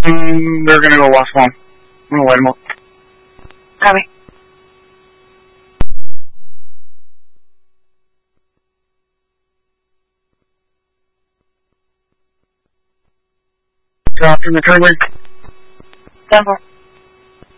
They're gonna go wash one. I'm gonna light them up. Copy. Dropped in the trailer. Done for.